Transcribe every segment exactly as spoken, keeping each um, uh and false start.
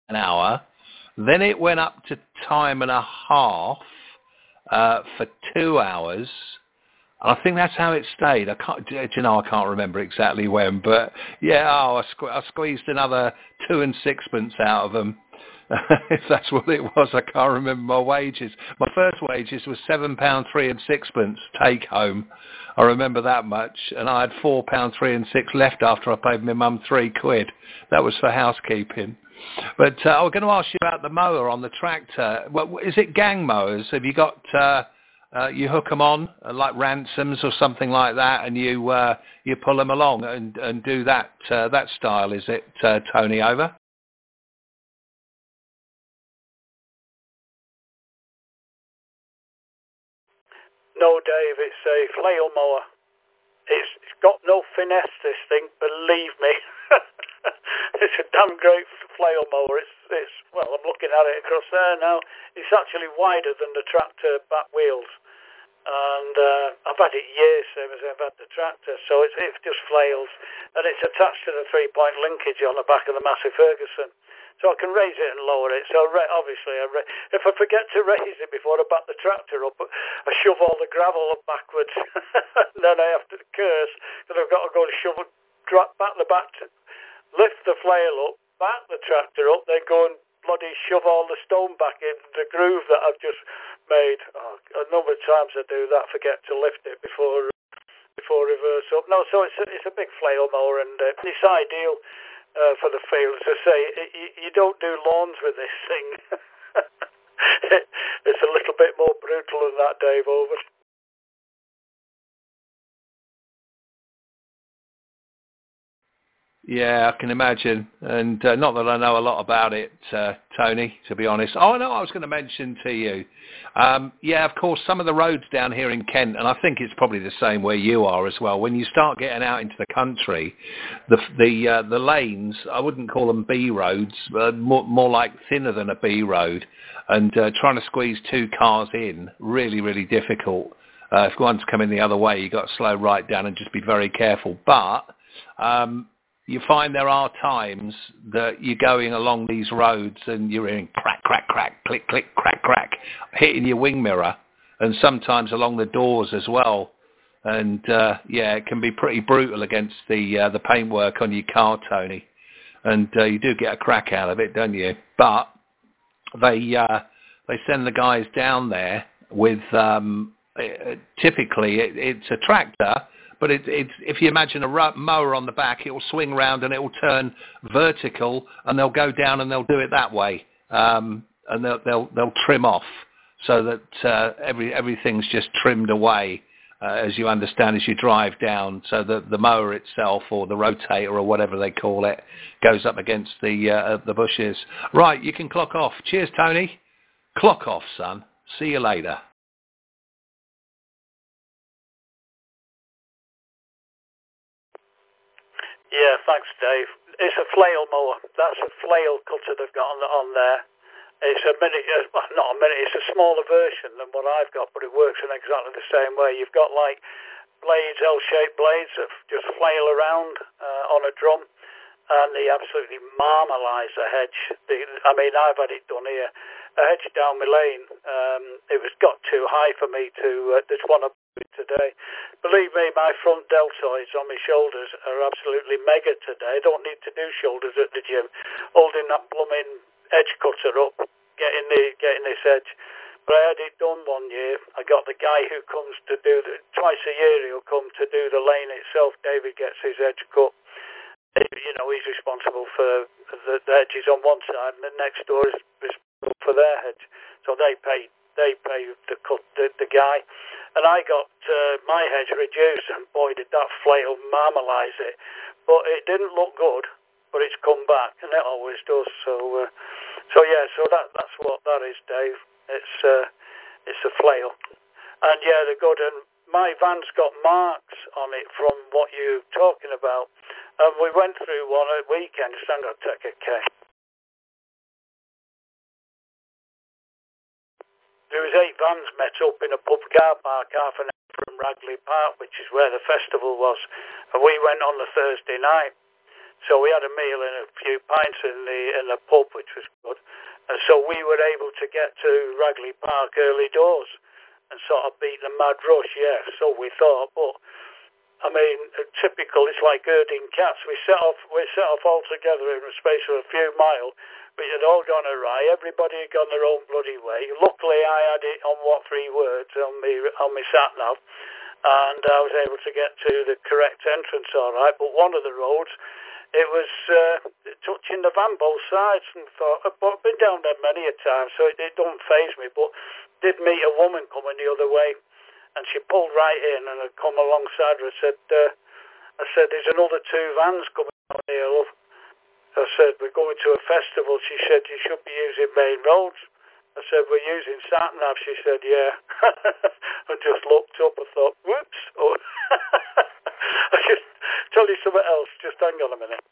an hour. Then it went up to time and a half uh, for two hours. And I think that's how it stayed. I can't, do you know, I can't remember exactly when, but yeah, oh, I, sque- I squeezed another two and sixpence out of them. If that's what it was, I can't remember my wages. My first wages was seven pound three and sixpence take home. I remember that much, and I had four pound three and six left after I paid my mum three quid. That was for housekeeping. But uh, I was going to ask you about the mower on the tractor. Well, is it gang mowers? Have you got uh, uh, you hook them on uh, like ransoms or something like that, and you uh, you pull them along and, and do that uh, that style? Is it uh, Tony over? No, Dave, it's a flail mower. It's, it's got no finesse, this thing, believe me. It's a damn great flail mower. It's, it's, well, I'm looking at it across there now. It's actually wider than the tractor back wheels. And uh, I've had it years, same as I've had the tractor, so it's, it just flails. And it's attached to the three-point linkage on the back of the Massey Ferguson. So I can raise it and lower it. So ra- obviously, I ra- if I forget to raise it before I back the tractor up, I shove all the gravel up backwards. And then I have to curse because I've got to go and shove it, dra- back the back, to, lift the flail up, back the tractor up, then go and bloody shove all the stone back in the groove that I've just made. Oh, a number of times I do that, forget to lift it before before reverse up. No, so it's a, it's a big flail mower, and uh, it's ideal. Uh, for the field, as I say, it, you, you don't do lawns with this thing. It's a little bit more brutal than that, Dave, over. Yeah, I can imagine, and uh, not that I know a lot about it, uh, Tony, to be honest. Oh, no, I was going to mention to you. Um, yeah, of course, some of the roads down here in Kent, and I think it's probably the same where you are as well. When you start getting out into the country, the the uh, the lanes, I wouldn't call them B roads, but more, more like thinner than a B road, and uh, trying to squeeze two cars in, really, really difficult. Uh, if one's coming the other way, you've got to slow right down and just be very careful. But um, you find there are times that you're going along these roads and you're hearing crack, crack, crack, click, click, crack, crack, hitting your wing mirror, and sometimes along the doors as well. And uh, yeah, it can be pretty brutal against the uh, the paintwork on your car, Tony. And uh, you do get a crack out of it, don't you? But they uh, they send the guys down there with um, uh, typically it, it's a tractor. But it, it's, if you imagine a mower on the back, it will swing round and it will turn vertical, and they'll go down and they'll do it that way, um, and they'll, they'll they'll trim off so that uh, every everything's just trimmed away, uh, as you understand, as you drive down, so that the mower itself or the rotator or whatever they call it goes up against the uh, the bushes. Right, you can clock off. Cheers, Tony. Clock off, son. See you later. Yeah, thanks, Dave. It's a flail mower. That's a flail cutter they've got on, on there. It's a mini, uh, well, not a mini, it's a smaller version than what I've got, but it works in exactly the same way. You've got like blades, L-shaped blades that just flail around uh, on a drum, and they absolutely marmalise the hedge. The, I mean, I've had it done here. A hedge down my lane, um, it was got too high for me to, uh, just want to do it today. Believe me, my front deltoids on my shoulders are absolutely mega today. I don't need to do shoulders at the gym. Holding that blooming edge cutter up, getting the getting this edge. But I had it done one year. I got the guy who comes to do the, twice a year he'll come to do the lane itself. David gets his edge cut. You know, he's responsible for the, the hedges on one side, and the next door is responsible for their hedge. So they pay they pay the cut the, the guy. And I got uh, my hedge reduced, and boy, did that flail marmalise it. But it didn't look good, but it's come back, and it always does. So, uh, so yeah, so that that's what that is, Dave. It's uh, it's a flail, and yeah, they're good. And my van's got marks on it from what you're talking about. And we went through one at weekend. Just hang on, take a K. There was eight vans met up in a pub car park half an hour from Ragley Park, which is where the festival was. And we went on the Thursday night. So we had a meal and a few pints in the in the pub, which was good. And so we were able to get to Ragley Park early doors and sort of beat the mad rush, yeah, so we thought. But, I mean, typical, it's like herding cats. We set off we set off all together in the space of a few miles. We had all gone awry. Everybody had gone their own bloody way. Luckily, I had it on what three words on me on my sat-nav, and I was able to get to the correct entrance all right. But one of the roads, it was uh, touching the van both sides, and thought, I've been down there many a time, so it, it don't faze me, but did meet a woman coming the other way, and she pulled right in, and I come alongside her and said, uh, I said, there's another two vans coming down here, love. I said, we're going to a festival. She said, you should be using main roads. I said, we're using sat-nav. She said, yeah. I just looked up and thought, whoops. Oh. I should tell you something else. Just hang on a minute.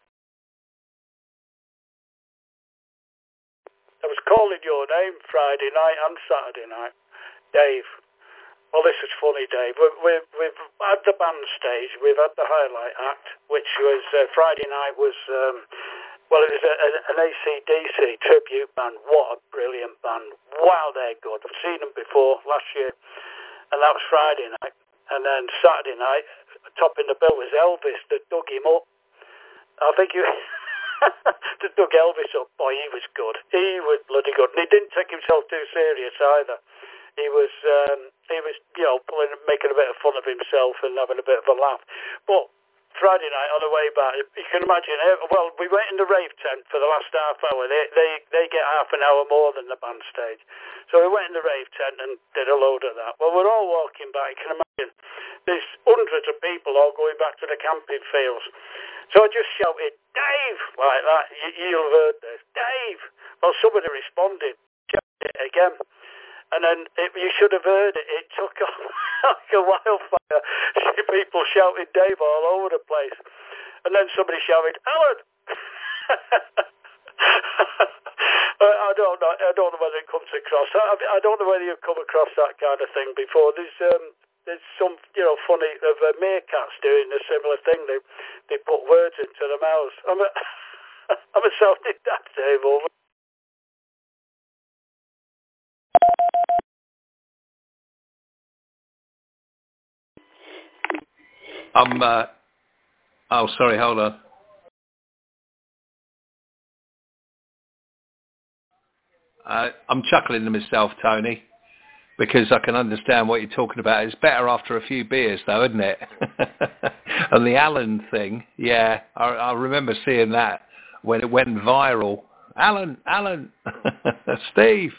I was calling your name Friday night and Saturday night. Dave. Well, this is funny, Dave. We've, we've, we've had the band stage. We've had the highlight act, which was uh, Friday night was... Um, Well, it was a, a, an A C D C tribute band. What a brilliant band. Wow, they're good. I've seen them before last year. And that was Friday night. And then Saturday night, topping the bill was Elvis that dug him up. I think you... that dug Elvis up. Boy, he was good. He was bloody good. And he didn't take himself too serious either. He was, um, he was, you know, pulling, making a bit of fun of himself and having a bit of a laugh. But... Friday night on the way back, you can imagine, well, we went in the rave tent for the last half hour. They they they get half an hour more than the band stage. So we went in the rave tent and did a load of that. Well, we're all walking back. You can imagine, there's hundreds of people all going back to the camping fields. So I just shouted, Dave, like that. You, you'll have heard this. Dave. Well, somebody responded, shouted it again. And then it, you should have heard it. It took off like a wildfire. People shouted Dave all over the place. And then somebody shouted, Alan! I don't know. I don't know whether it comes across. I, I don't know whether you've come across that kind of thing before. There's um, there's some, you know, funny of uh, meerkats doing a similar thing. They they put words into their mouths. I'm a, I'm a sounding that, Dave, over. I'm, uh, oh, sorry, hold on. Uh, I'm chuckling to myself, Tony, because I can understand what you're talking about. It's better after a few beers, though, isn't it? And the Alan thing, yeah, I, I remember seeing that when it went viral. Alan, Alan, Steve.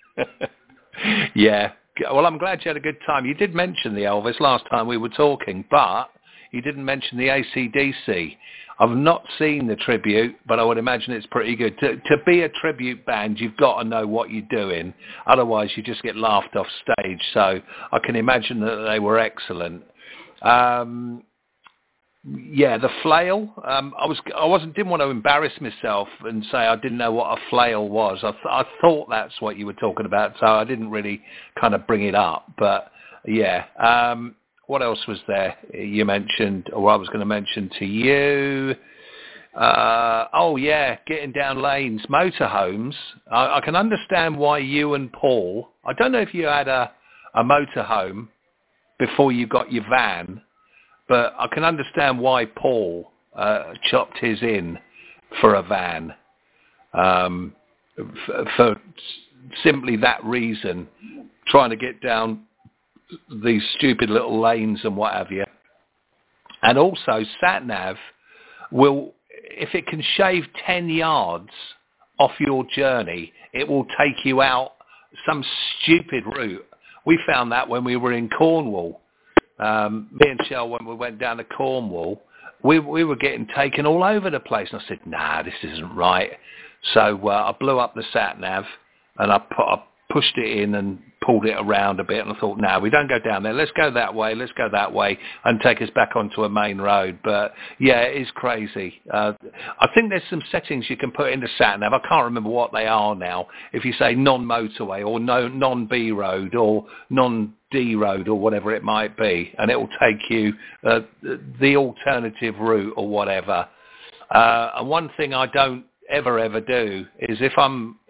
Yeah, well, I'm glad you had a good time. You did mention the Elvis last time we were talking, but... you didn't mention the A C D C. I've not seen the tribute, but I would imagine it's pretty good. To, to be a tribute band, you've got to know what you're doing. Otherwise, you just get laughed off stage. So I can imagine that they were excellent. Um, yeah, the flail. Um, I was, I wasn't, didn't want to embarrass myself and say I didn't know what a flail was. I, th- I thought that's what you were talking about, so I didn't really kind of bring it up. But yeah. Um, What else was there you mentioned, or I was going to mention to you? Uh, oh, yeah, getting down lanes, motorhomes. I, I can understand why you and Paul, I don't know if you had a, a motorhome before you got your van, but I can understand why Paul uh, chopped his in for a van, um, f- for simply that reason, trying to get down these stupid little lanes and what have you. And also SatNav will, if it can shave ten yards off your journey, it will take you out some stupid route. We found that when we were in Cornwall. Um, me and Shell, when we went down to Cornwall, we, we were getting taken all over the place. And I said, nah, this isn't right. So uh, I blew up the SatNav and I, put, I pushed it in and pulled it around a bit, and I thought, no, we don't go down there. Let's go that way. Let's go that way and take us back onto a main road. But yeah, it is crazy. Uh, I think there's some settings you can put into SatNav. I can't remember what they are now. If you say non-motorway or no non-B road or non-D road or whatever it might be, and it will take you uh, the alternative route or whatever. Uh, and one thing I don't ever, ever do is if I'm